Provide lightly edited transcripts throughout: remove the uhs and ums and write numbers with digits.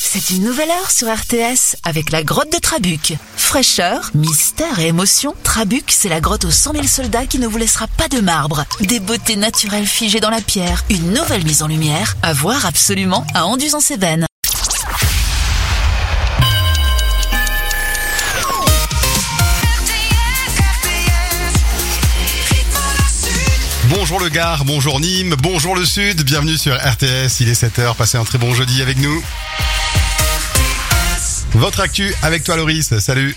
C'est une nouvelle heure sur RTS avec la grotte de Trabuc. Fraîcheur, mystère et émotion, Trabuc, c'est la grotte aux 100 000 soldats qui ne vous laissera pas de marbre. Des beautés naturelles figées dans la pierre, une nouvelle mise en lumière, à voir absolument à Anduze-en-Cévennes. Bonjour le Gard, bonjour Nîmes, bonjour le Sud, bienvenue sur RTS, il est 7h, passez un très bon jeudi avec nous. Votre actu avec toi Loris, salut.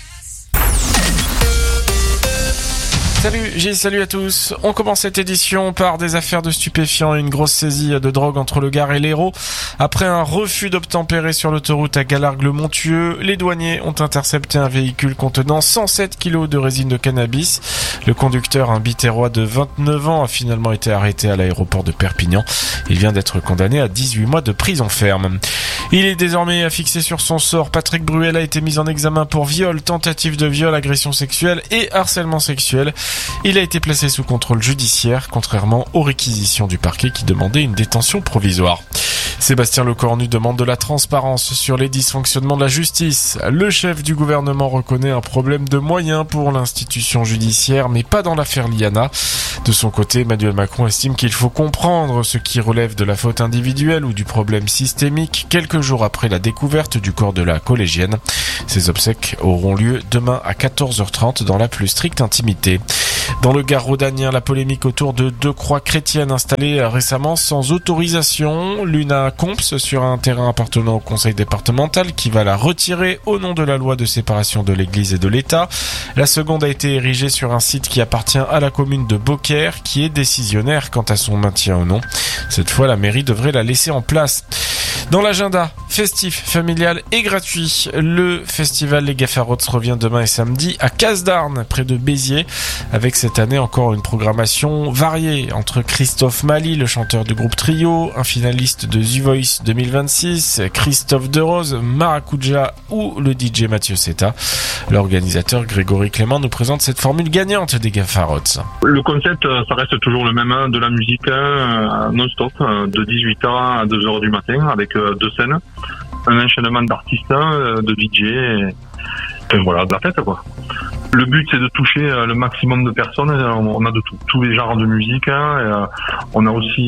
Salut Gilles, salut à tous. On commence cette édition par des affaires de stupéfiants et une grosse saisie de drogue entre le Gard et l'Hérault. Après un refus d'obtempérer sur l'autoroute à Galargues-le-Montieux, les douaniers ont intercepté un véhicule contenant 107 kilos de résine de cannabis. Le conducteur, un Biterrois de 29 ans, a finalement été arrêté à l'aéroport de Perpignan. Il vient d'être condamné à 18 mois de prison ferme. Il est désormais fixé sur son sort. Patrick Bruel a été mis en examen pour viol, tentative de viol, agression sexuelle et harcèlement sexuel. Il a été placé sous contrôle judiciaire, contrairement aux réquisitions du parquet qui demandait une détention provisoire. Sébastien Lecornu demande de la transparence sur les dysfonctionnements de la justice. Le chef du gouvernement reconnaît un problème de moyens pour l'institution judiciaire, mais pas dans l'affaire Liana. De son côté, Emmanuel Macron estime qu'il faut comprendre ce qui relève de la faute individuelle ou du problème systémique quelques jours après la découverte du corps de la collégienne. Ces obsèques auront lieu demain à 14h30 dans la plus stricte intimité. Dans le Gard rhodanien, la polémique autour de deux croix chrétiennes installées récemment sans autorisation. L'une à Comps sur un terrain appartenant au conseil départemental qui va la retirer au nom de la loi de séparation de l'église et de l'État. La seconde a été érigée sur un site qui appartient à la commune de Beaucaire qui est décisionnaire quant à son maintien ou non. Cette fois, la mairie devrait la laisser en place. Dans l'agenda, festif, familial et gratuit, le festival Les Gaffarots revient demain et samedi à Casdarnes, près de Béziers, avec cette année encore une programmation variée entre Christophe Mali, le chanteur du groupe Trio, un finaliste de The Voice 2026, Christophe Derose, Maracuja ou le DJ Mathieu Seta. L'organisateur Grégory Clément nous présente cette formule gagnante des Gaffarots. Le concept, ça reste toujours le même, de la musique non-stop, de 18h à 2h du matin, avec deux scènes, un enchaînement d'artistes, de DJ, et voilà, de la fête quoi. Le but c'est de toucher le maximum de personnes, on a de tous les genres de musique, on a aussi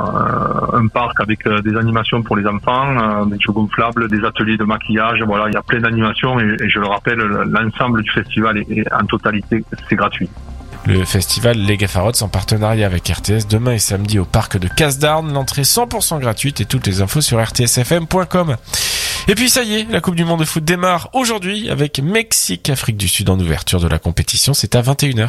un parc avec des animations pour les enfants, des jeux gonflables, des ateliers de maquillage, voilà, il y a plein d'animations et je le rappelle, l'ensemble du festival est en totalité, c'est gratuit. Le festival Les Gaffarots en partenariat avec RTS demain et samedi au parc de Casdarnes. L'entrée 100% gratuite et toutes les infos sur rtsfm.com. Et puis ça y est, la Coupe du Monde de foot démarre aujourd'hui avec Mexique-Afrique du Sud en ouverture de la compétition. C'est à 21h.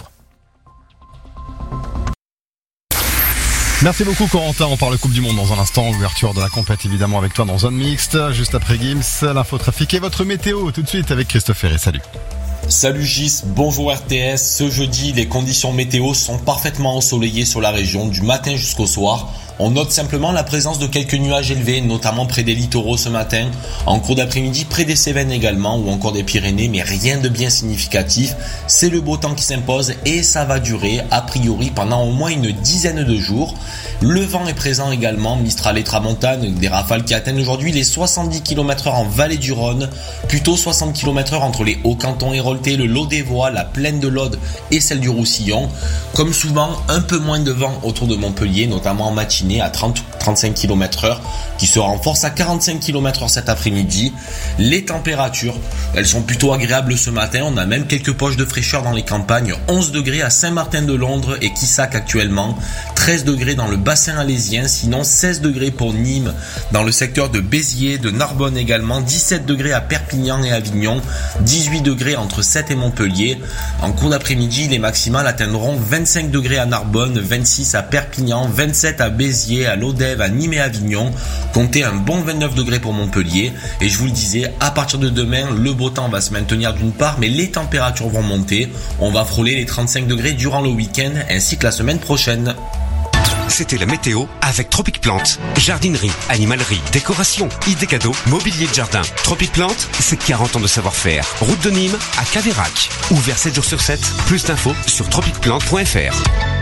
Merci beaucoup Corentin, on parle Coupe du Monde dans un instant, ouverture de la compète évidemment avec toi dans Zone Mixte, juste après Gims, l'infotrafic et votre météo tout de suite avec Christophe Ferré, salut. Salut Gis, bonjour RTS. Ce jeudi, les conditions météo sont parfaitement ensoleillées sur la région du matin jusqu'au soir. On note simplement la présence de quelques nuages élevés, notamment près des littoraux ce matin, en cours d'après-midi près des Cévennes également ou encore des Pyrénées, mais rien de bien significatif. C'est le beau temps qui s'impose et ça va durer a priori pendant au moins une dizaine de jours. Le vent est présent également, Mistral et Tramontane, des rafales qui atteignent aujourd'hui les 70 km/h en vallée du Rhône, plutôt 60 km/h entre les Hauts-Cantons héroltais, le Lot-des-Voix, la plaine de l'Aude et celle du Roussillon. Comme souvent, un peu moins de vent autour de Montpellier, notamment en matinée à 30-35 km/h, qui se renforce à 45 km/h cet après-midi. Les températures, elles sont plutôt agréables ce matin, on a même quelques poches de fraîcheur dans les campagnes, 11 degrés à Saint-Martin-de-Londres et Quissac actuellement, 13 degrés dans le bassin alésien, sinon 16 degrés pour Nîmes, dans le secteur de Béziers, de Narbonne également, 17 degrés à Perpignan et Avignon, 18 degrés entre Sète et Montpellier. En cours d'après-midi, les maximales atteindront 25 degrés à Narbonne, 26 à Perpignan, 27 à Béziers, à Lodève, à Nîmes et Avignon, comptez un bon 29 degrés pour Montpellier. Et je vous le disais, à partir de demain, le beau temps va se maintenir d'une part, mais les températures vont monter. On va frôler les 35 degrés durant le week-end ainsi que la semaine prochaine. C'était la météo avec Tropic Plante. Jardinerie, animalerie, décoration, idées cadeaux, mobilier de jardin. Tropic Plante, c'est 40 ans de savoir-faire. Route de Nîmes à Caveyrac. Ouvert 7 jours sur 7. Plus d'infos sur tropicplante.fr.